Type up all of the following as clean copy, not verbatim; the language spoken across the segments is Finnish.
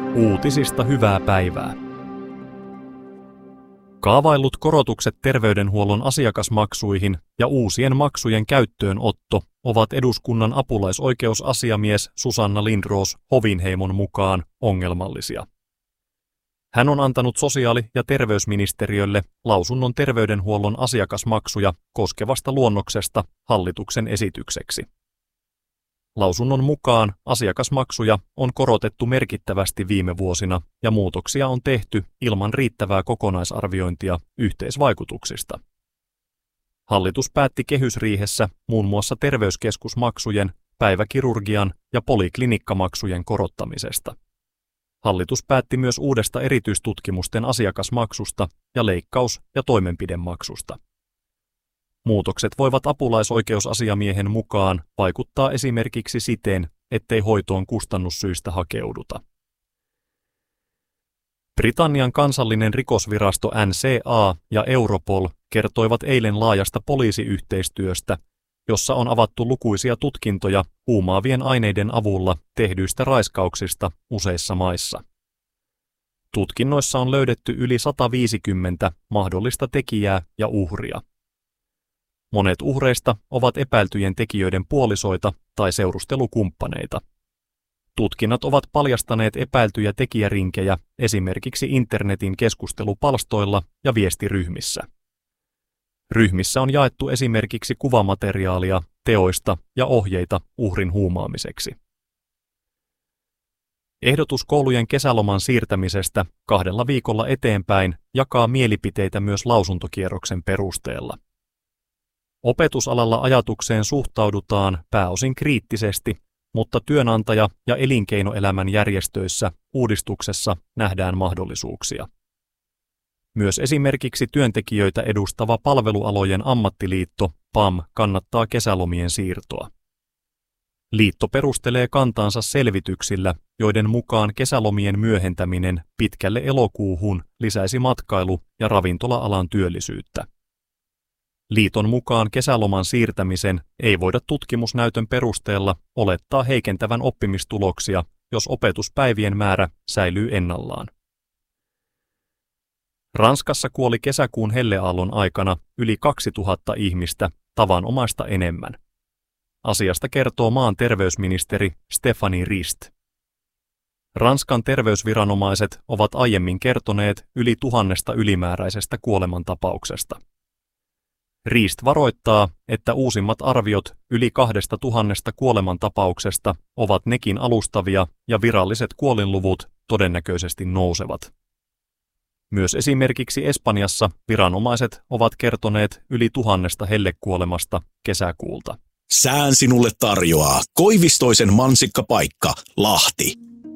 Uutisista hyvää päivää. Kaavaillut korotukset terveydenhuollon asiakasmaksuihin ja uusien maksujen käyttöönotto ovat eduskunnan apulaisoikeusasiamies Susanna Lindroos Hovinheimon mukaan ongelmallisia. Hän on antanut sosiaali- ja terveysministeriölle lausunnon terveydenhuollon asiakasmaksuja koskevasta luonnoksesta hallituksen esitykseksi. Lausunnon mukaan asiakasmaksuja on korotettu merkittävästi viime vuosina ja muutoksia on tehty ilman riittävää kokonaisarviointia yhteisvaikutuksista. Hallitus päätti kehysriihessä muun muassa terveyskeskusmaksujen, päiväkirurgian ja poliklinikkamaksujen korottamisesta. Hallitus päätti myös uudesta erityistutkimusten asiakasmaksusta ja leikkaus- ja toimenpidemaksusta. Muutokset voivat apulaisoikeusasiamiehen mukaan vaikuttaa esimerkiksi siten, ettei hoitoon kustannussyistä hakeuduta. Britannian kansallinen rikosvirasto NCA ja Europol kertoivat eilen laajasta poliisiyhteistyöstä, jossa on avattu lukuisia tutkintoja huumaavien aineiden avulla tehdyistä raiskauksista useissa maissa. Tutkinnoissa on löydetty yli 150 mahdollista tekijää ja uhria. Monet uhreista ovat epäiltyjen tekijöiden puolisoita tai seurustelukumppaneita. Tutkinnat ovat paljastaneet epäiltyjä tekijärinkejä esimerkiksi internetin keskustelupalstoilla ja viestiryhmissä. Ryhmissä on jaettu esimerkiksi kuvamateriaalia teoista ja ohjeita uhrin huumaamiseksi. Ehdotus koulujen kesäloman siirtämisestä 2 viikolla eteenpäin jakaa mielipiteitä myös lausuntokierroksen perusteella. Opetusalalla ajatukseen suhtaudutaan pääosin kriittisesti, mutta työnantaja- ja elinkeinoelämän järjestöissä uudistuksessa nähdään mahdollisuuksia. Myös esimerkiksi työntekijöitä edustava Palvelualojen ammattiliitto PAM kannattaa kesälomien siirtoa. Liitto perustelee kantaansa selvityksillä, joiden mukaan kesälomien myöhentäminen pitkälle elokuuhun lisäisi matkailu- ja ravintola-alan työllisyyttä. Liiton mukaan kesäloman siirtämisen ei voida tutkimusnäytön perusteella olettaa heikentävän oppimistuloksia, jos opetuspäivien määrä säilyy ennallaan. Ranskassa kuoli kesäkuun helleaallon aikana yli 2000 ihmistä, tavanomaista enemmän. Asiasta kertoo maan terveysministeri Stéphanie Rist. Ranskan terveysviranomaiset ovat aiemmin kertoneet yli 1000 ylimääräisestä kuolemantapauksesta. Rist varoittaa, että uusimmat arviot yli 2000 kuolemantapauksesta ovat nekin alustavia ja viralliset kuolinluvut todennäköisesti nousevat. Myös esimerkiksi Espanjassa viranomaiset ovat kertoneet yli 1000 hellekuolemasta kesäkuulta. Sään sinulle tarjoaa Koivistoisen mansikkapaikka, Lahti.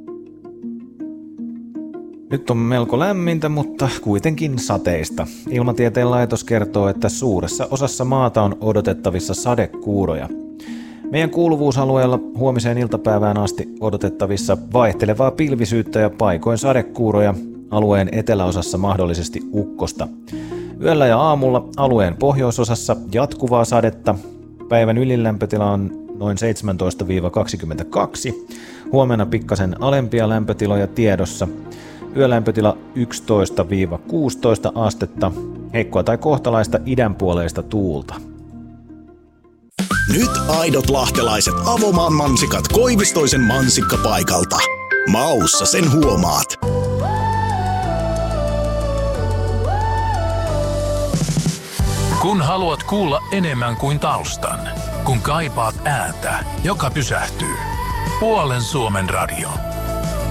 Nyt on melko lämmintä, mutta kuitenkin sateista. Ilmatieteen laitos kertoo, että suuressa osassa maata on odotettavissa sadekuuroja. Meidän kuuluvuusalueella huomiseen iltapäivään asti odotettavissa vaihtelevaa pilvisyyttä ja paikoin sadekuuroja, alueen eteläosassa mahdollisesti ukkosta. Yöllä ja aamulla alueen pohjoisosassa jatkuvaa sadetta. Päivän ylilämpötila on noin 17-22. Huomenna pikkasen alempia lämpötiloja tiedossa. Yölämpötila 11-16 astetta. Heikkoa tai kohtalaista idänpuoleista tuulta. Nyt aidot lahtelaiset Avomaan mansikat Koivistoisen mansikkapaikalta. Maussa sen huomaat. Kun haluat kuulla enemmän kuin taustan, kun kaipaat ääntä, joka pysähtyy. Puolen Suomen radio.